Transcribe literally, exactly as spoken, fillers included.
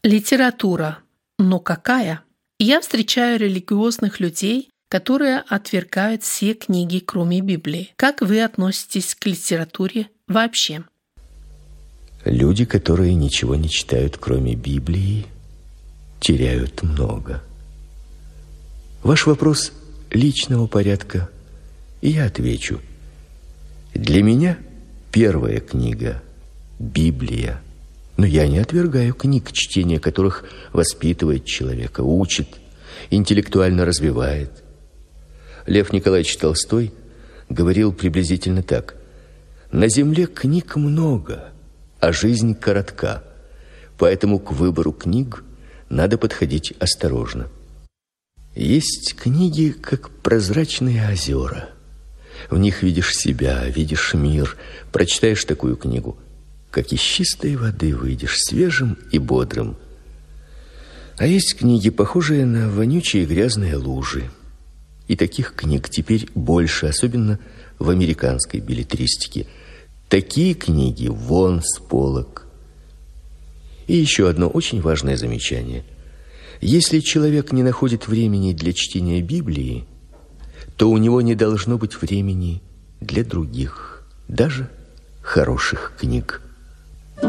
Литература. Но какая? Я встречаю религиозных людей, которые отвергают все книги, кроме Библии. Как вы относитесь к литературе вообще? Люди, которые ничего не читают, кроме Библии, теряют много. Ваш вопрос личного порядка, и я отвечу. Для меня первая книга – Библия. Но я не отвергаю книг, чтение которых воспитывает человека, учит, интеллектуально развивает. Лев Николаевич Толстой говорил приблизительно так: «На земле книг много, а жизнь коротка, поэтому к выбору книг надо подходить осторожно». Есть книги, как прозрачные озера. В них видишь себя, видишь мир. Прочитаешь такую книгу, как из чистой воды выйдешь свежим и бодрым. А есть книги, похожие на вонючие и грязные лужи. И таких книг теперь больше, особенно в американской беллетристике. Такие книги вон с полок. И еще одно очень важное замечание. Если человек не находит времени для чтения Библии, то у него не должно быть времени для других, даже хороших книг.